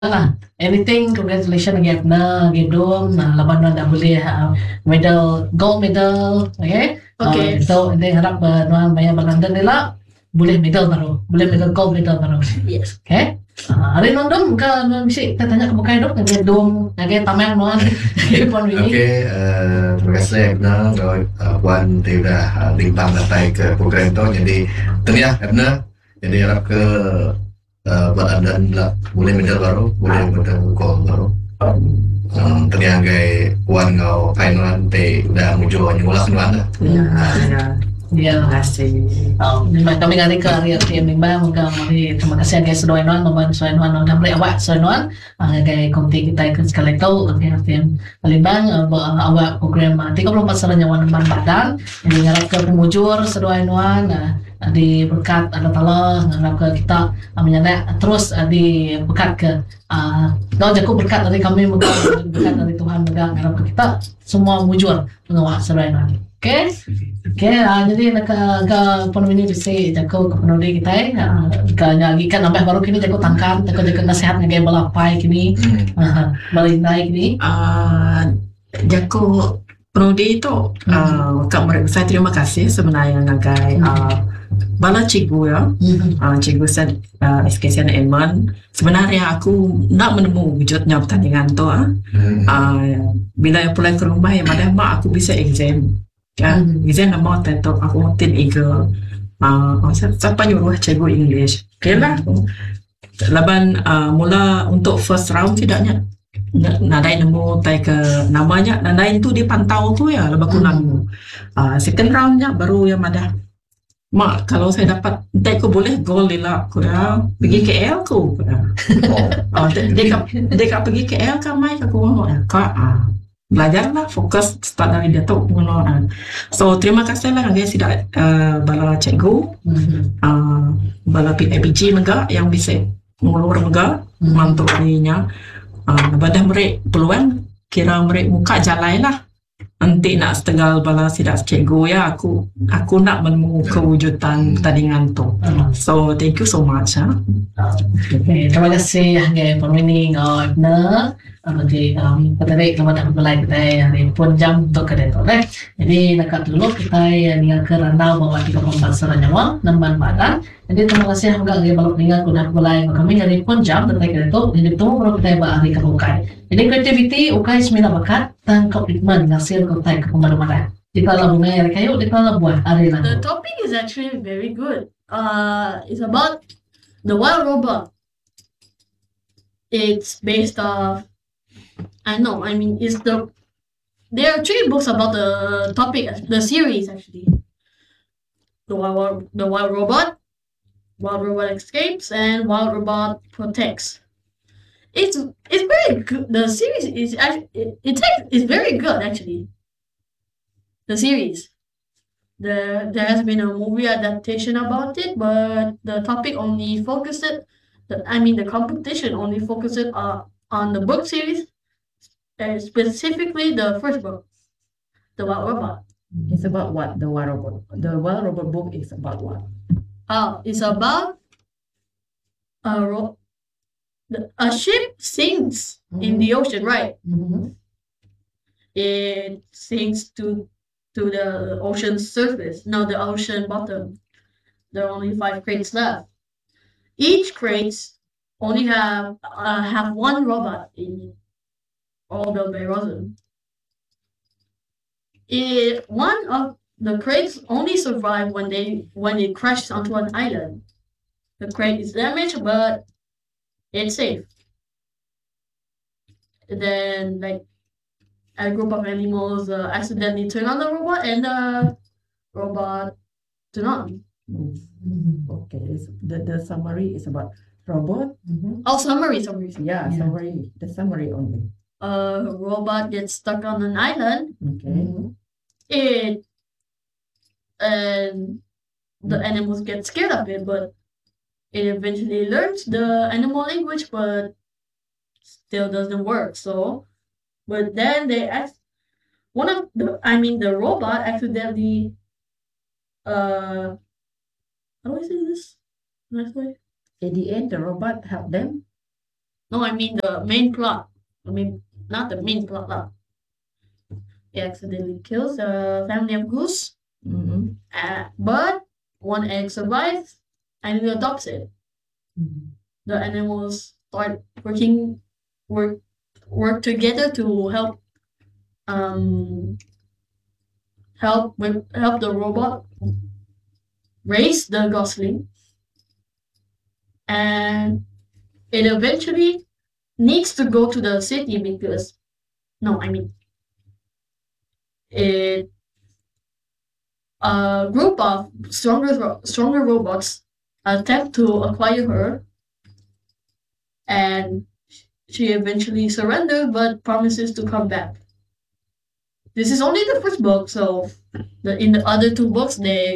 lah. Anything, congratulations again na Gidom na laban na boleh medal, gold medal, okay? Okay. So, hindi harap nuan maya London nila boleh medal baru, boleh medal gold medal baru. Yes. Okay? Hari nondom ka nuan mesti kita tanya ke bukai dok ngage dom ngage tamang nuan pon ini. Okay, terima kasih Ebna Puan dia dah limpang datang ke program tu. Jadi ternyata Ebna jadi harap ke buat anda boleh medal baru, boleh medal gold baru. Ternyata gay Puan ngau final te dah muncul nyulah nuan dah. Ya, Terima kasih. Kami ngari ke area tim Limbang kami terima kasih guys Soenuan membantu Soenuan dan beri awak Soenuan gay konti kita ikut sekali tahu tim Limbang awak program 34 saranya wan badan jadi ngarap ke pemujur Soenuan di berkat Allah Ta'ala ngarap ke kita menyana terus di berkat ke kalau jago berkat dari kami megang berkat dari Tuhan megang ngarap ke kita semua mujur mengawak Soenuan. Okay, jadi nak pun ini bisa jago kepenuhi kita lagi kan sampai baru kini jago tangkan jago nasihat ngagai balapai kini balindai kini Jago penundi itu saya terima kasih sebenarnya ngagai bala cikgu ya cikgu SKCN Eman sebenarnya aku nak menemu wujudnya pertandingan tu bila pulang ke rumah yang ada mak aku bisa exam exam nama tentu aku tin eagle siapa nyuruh cikgu English okay lah laban mula untuk first round tidaknya nadai nemu tai ke namanya nadai itu dipantau tu ya lepas aku nemu second roundnya baru yang ada mak kalau saya dapat tak aku boleh goal lila aku dah pergi KL aku dia pergi KL kan mai aku mau kak belajarlah fokus start dari Datuk pengenalan. So terima kasih lah guys tidak bala cikgu bala PIPG mega yang bisa mengulur mega mantuk dirinya badah mereka peluang kira mereka muka jalan lah nanti nak setegal bala sidak cikgu ya aku nak menemu kewujudan pertandingan tu. So thank you so much Okay, terima kasih guys pemini Ibna jadi petari kemat aku belai kita hari pun jam untuk kedai tu jadi nak dulu kita tinggal ke randau bawa tiga pembahasa nyawa namban badan jadi terima kasih juga guys balok tinggal kuda belai kami hari pun jam kedai kedai tu jadi tunggu kalau kita bahas hari kebukai jadi creativity ukai semina bakat tangkap hikmah ngasil kota ke kemana-mana kita labungnya kayu kita labuan hari The topic is actually very good. It's about the wild robot. It's based off. There are 3 books about the topic, the series actually. The wild robot, Wild Robot Escapes, and Wild Robot Protects. It's very good. The series is actually it's very good actually. The series. There has been a movie adaptation about it, but the topic only focused the competition only focused on the book series, specifically the first book, The Wild Robot. It's about what the Wild Robot book is about what It's about a ship sinks in the ocean, right? It sinks to the ocean surface, no, the ocean bottom. There are only 5 crates left. Each crate only have one robot in it, all built by Rosen. One of the crates only survive when it crashes onto an island. The crate is damaged, but it's safe. Then, a group of animals accidentally turn on the robot, and the robot turn on. Okay, the summary is about robot. Oh, summary. Yeah, summary. The summary only. Robot gets stuck on an island. Okay. The animals get scared of it, but it eventually learns the animal language, but still doesn't work. So, but then the robot accidentally how do I say this nicely? At the end, the robot helped them. No, I mean the main plot. I mean, not the main plot. He accidentally kills the family of Goose, Mhm. but one egg survives and he adopts it. The animals start work together to um help the robot raise the gosling, and it eventually needs to go to the city because no, I mean it a group of stronger robots attempt to acquire her, and she eventually surrenders but promises to come back. This is only the first book, so in the other two books,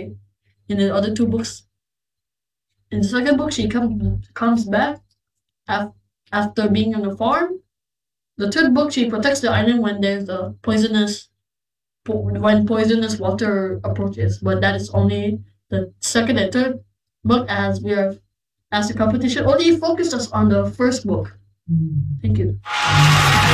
in the second book, she comes back after being on the farm. The third book, she protects the island when there's a poisonous water approaches. But that is only the second and third book, as the competition only focuses on the first book. Thank you.